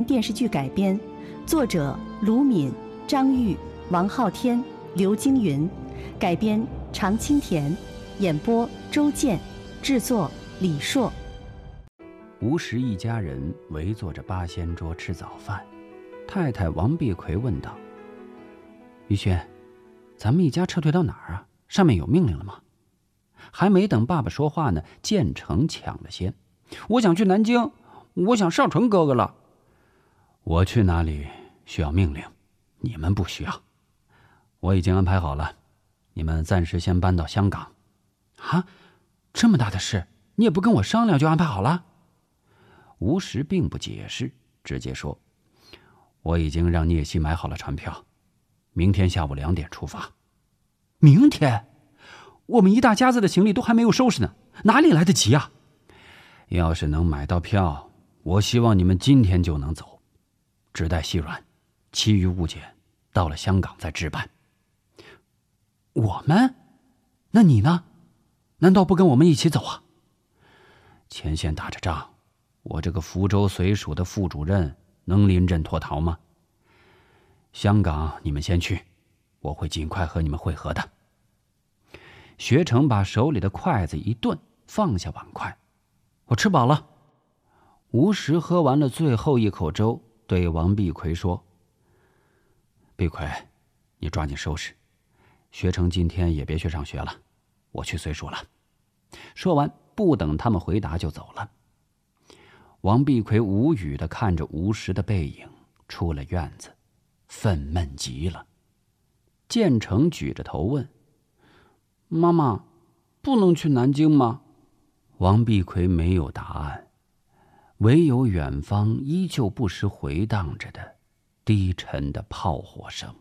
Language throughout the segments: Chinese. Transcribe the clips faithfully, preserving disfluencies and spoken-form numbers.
电视剧改编，作者卢敏、张玉、王昊天、刘京云，改编常青田，演播周健，制作李硕。 吴石一家人围坐着八仙桌吃早饭，太太王碧奎问道：“于轩，咱们一家撤退到哪儿啊？上面有命令了吗？”还没等爸爸说话呢，建成抢了先：“我想去南京，我想上纯哥哥了。”“我去哪里需要命令，你们不需要。我已经安排好了，你们暂时先搬到香港。”“啊，这么大的事，你也不跟我商量就安排好了？”吴石并不解释，直接说：“我已经让聂西买好了船票，明天下午两点出发。”“明天？我们一大家子的行李都还没有收拾呢，哪里来得及啊？”“要是能买到票，我希望你们今天就能走，只待细软，其余物件到了香港再置办。”“我们？那你呢？难道不跟我们一起走啊？”“前线打着仗，我这个福州绥署的副主任能临阵脱逃吗？香港你们先去，我会尽快和你们会合的。”学成把手里的筷子一顿，放下碗筷：“我吃饱了。”吴石喝完了最后一口粥，对王碧奎说：“碧奎，你抓紧收拾，学成今天也别去上学了，我去绥署了。”说完，不等他们回答就走了。王碧奎无语地看着吴石的背影出了院子，愤懑极了。建成举着头问：“妈妈，不能去南京吗？”王碧奎没有答案，唯有远方依旧不时回荡着的低沉的炮火声。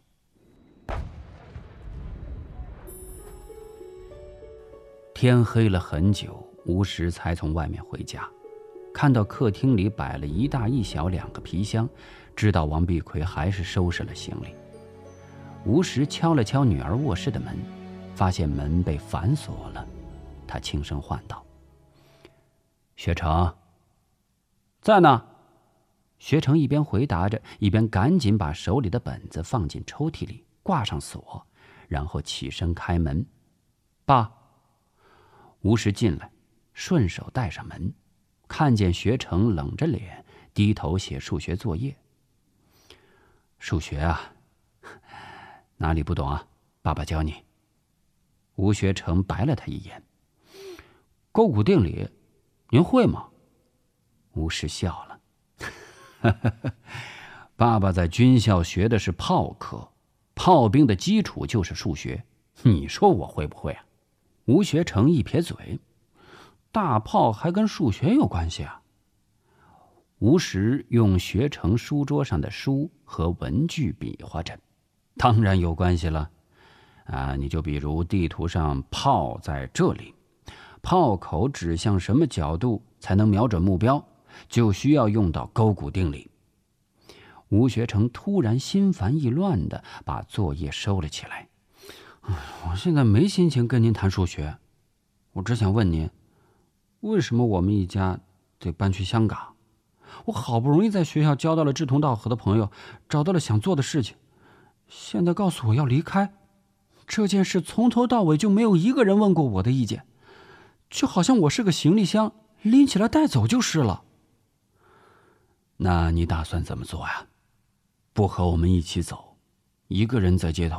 天黑了很久，吴石才从外面回家，看到客厅里摆了一大一小两个皮箱，知道王碧奎还是收拾了行李。吴石敲了敲女儿卧室的门，发现门被反锁了，他轻声唤道：“学成。”“在呢。”学成一边回答着，一边赶紧把手里的本子放进抽屉里，挂上锁，然后起身开门。“爸。”吴石进来，顺手带上门，看见学成冷着脸低头写数学作业。“数学啊，哪里不懂啊？爸爸教你。”吴学成白了他一眼：“勾股定理，您会吗？”吴石笑了：“爸爸在军校学的是炮科，炮兵的基础就是数学，你说我会不会啊？”吴学成一撇嘴：“大炮还跟数学有关系啊？”吴石用学成书桌上的书和文具比划着：“当然有关系了。啊，你就比如地图上炮在这里，炮口指向什么角度才能瞄准目标，就需要用到勾股定理。”吴学成突然心烦意乱地把作业收了起来：“我现在没心情跟您谈数学，我只想问您，为什么我们一家得搬去香港？我好不容易在学校交到了志同道合的朋友，找到了想做的事情，现在告诉我要离开，这件事从头到尾就没有一个人问过我的意见，就好像我是个行李箱，拎起来带走就是了。”“那你打算怎么做呀？不和我们一起走，一个人在街头